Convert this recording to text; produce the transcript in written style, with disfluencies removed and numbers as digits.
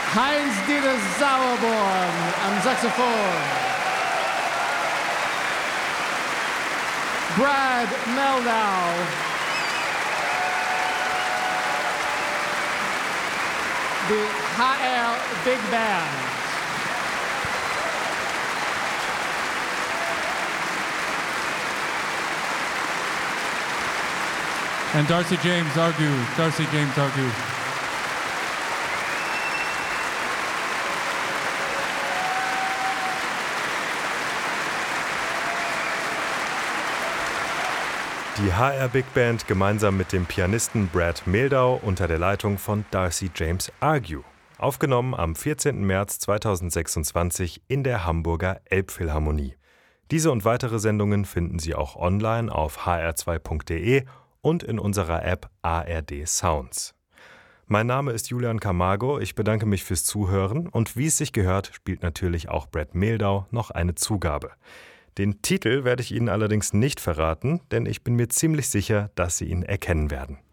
Heinz-Dieter Sauerborn am Saxophon, Brad Meldau, die HR Big Band. And Darcy James Argue. Die HR Big Band gemeinsam mit dem Pianisten Brad Meldau unter der Leitung von Darcy James Argue. Aufgenommen am 14. März 2026 in der Hamburger Elbphilharmonie. Diese und weitere Sendungen finden Sie auch online auf hr2.de und in unserer App ARD Sounds. Mein Name ist Julian Camargo, ich bedanke mich fürs Zuhören und wie es sich gehört, spielt natürlich auch Brad Meldau noch eine Zugabe. Den Titel werde ich Ihnen allerdings nicht verraten, denn ich bin mir ziemlich sicher, dass Sie ihn erkennen werden.